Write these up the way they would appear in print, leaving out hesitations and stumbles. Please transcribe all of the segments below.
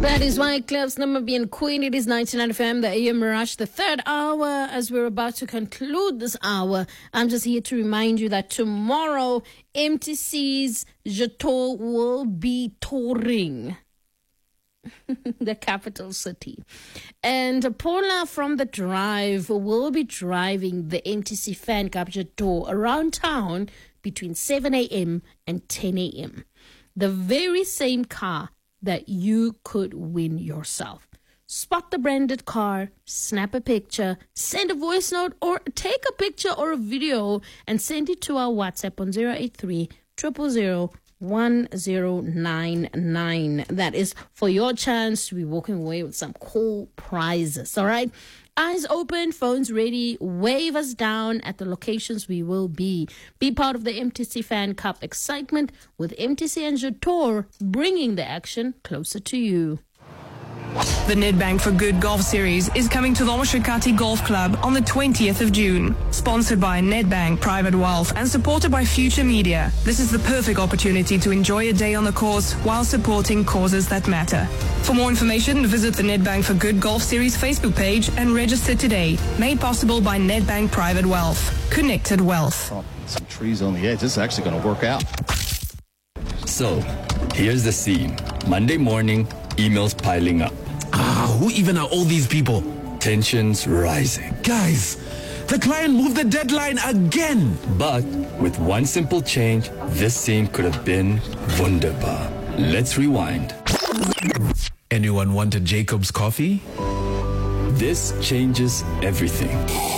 That is why Club's Namibian Queen. It is 99 FM, the AM Rush, the third hour. As we're about to conclude this hour, I'm just here to remind you that tomorrow, MTC's Jeto will be touring the capital city. And Paula from The Drive will be driving the MTC Fan Club Jeto around town between 7 a.m. and 10 a.m. The very same car that you could win yourself. Spot the branded car, snap a picture, send a voice note, or take a picture or a video and send it to our WhatsApp on 083 000 1099. That is for your chance to be walking away with some cool prizes. All right. Eyes open, phones ready. Wave us down at the locations we will be. Be part of the MTC Fan Cup excitement with MTC and Jeto bringing the action closer to you. The Nedbank for Good Golf Series is coming to the Omoshikati Golf Club on the 20th of June. Sponsored by Nedbank Private Wealth and supported by Future Media. This is the perfect opportunity to enjoy a day on the course while supporting causes that matter. For more information, visit the Nedbank for Good Golf Series Facebook page and register today. Made possible by Nedbank Private Wealth. Connected Wealth. Oh, some trees on the edge. This is actually going to work out. So, here's the scene. Monday morning, emails piling up. Who even are all these people? Tensions rising. Guys, the client moved the deadline again. But with one simple change, this scene could have been wunderbar. Let's rewind. Anyone wanted Jacob's coffee? This changes everything.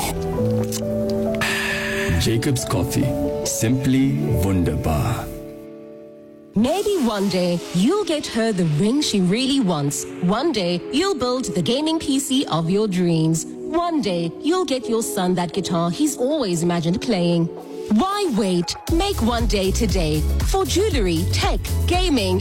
Jacob's coffee. Simply wunderbar. Maybe one day you'll get her the ring she really wants. One day you'll build the gaming PC of your dreams. One day you'll get your son that guitar he's always imagined playing. Why wait? Make one day today. For jewelry, tech, gaming,